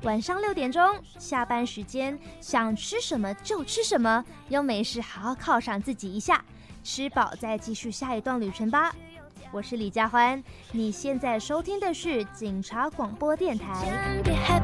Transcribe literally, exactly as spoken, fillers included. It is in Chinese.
晚上六点钟下班时间，想吃什么就吃什么，又没事好好犒赏自己一下，吃饱再继续下一段旅程吧。我是李佳欢，你现在收听的是警察广播电台。别害